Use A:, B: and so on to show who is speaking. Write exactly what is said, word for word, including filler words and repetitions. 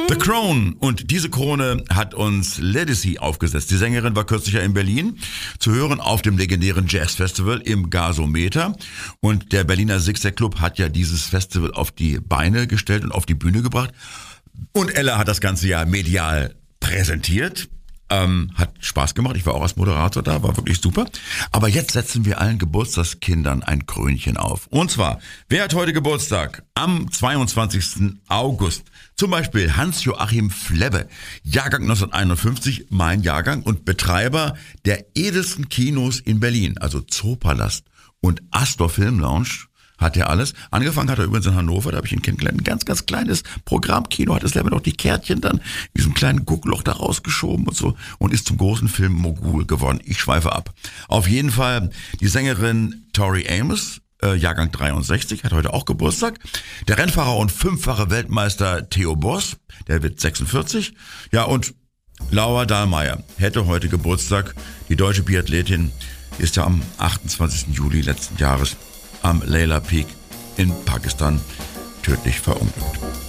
A: The Crown. Und diese Krone hat uns Ledisi aufgesetzt. Die Sängerin war kürzlich ja in Berlin zu hören auf dem legendären Jazzfestival im Gasometer. Und der Berliner Sixer Club hat ja dieses Festival auf die Beine gestellt und auf die Bühne gebracht. Und Ella hat das Ganze ja medial präsentiert. Ähm, hat Spaß gemacht. Ich war auch als Moderator da, war wirklich super. Aber jetzt setzen wir allen Geburtstagskindern ein Krönchen auf. Und zwar, wer hat heute Geburtstag? Am zweiundzwanzigsten August. Zum Beispiel Hans-Joachim Flebbe, Jahrgang neunzehnhunderteinundfünfzig, mein Jahrgang und Betreiber der edelsten Kinos in Berlin, also Zoopalast und Astor Film Lounge. Hat er alles. Angefangen hat er übrigens in Hannover, da habe ich ihn kennengelernt. Ein ganz, ganz kleines Programmkino, hat es selber noch die Kärtchen dann in diesem kleinen Guckloch da rausgeschoben und so und ist zum großen Film Mogul geworden. Ich schweife ab. Auf jeden Fall die Sängerin Tori Amos, äh, Jahrgang dreiundsechzig, hat heute auch Geburtstag. Der Rennfahrer und fünffache Weltmeister Theo Boss, der wird sechsundvierzig. Ja, und Laura Dahlmeier hätte heute Geburtstag. Die deutsche Biathletin ist ja am achtundzwanzigsten Juli letzten Jahres am Layla Peak in Pakistan tödlich verunglückt.